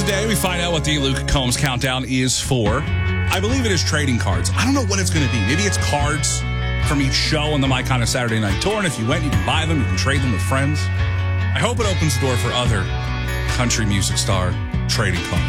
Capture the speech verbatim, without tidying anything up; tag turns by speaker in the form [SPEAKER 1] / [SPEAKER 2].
[SPEAKER 1] Today, we find out what the Luke Combs countdown is for. I believe it is trading cards. I don't know what it's going to be. Maybe it's cards from each show on the My Kind of Saturday Night Tour. And if you went, you can buy them. You can trade them with friends. I hope it opens the door for other country music star trading cards.